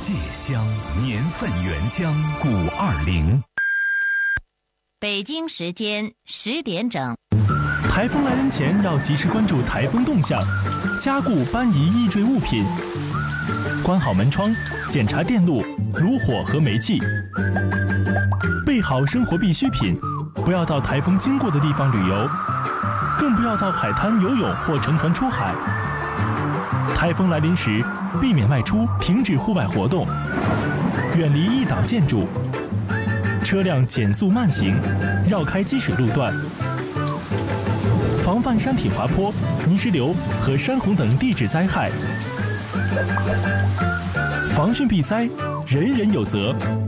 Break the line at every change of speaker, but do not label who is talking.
芥香年份原香520。
北京时间10点整。
台风来临前要及时关注台风动向，加固搬移易坠物品，关好门窗，检查电路、炉火和煤气，备好生活必需品，不要到台风经过的地方旅游，更不要到海滩游泳或乘船出海。台风来临时，避免外出，停止户外活动，远离易倒建筑，车辆减速慢行，绕开积水路段，防范山体滑坡、泥石流和山洪等地质灾害。防汛避灾，人人有责。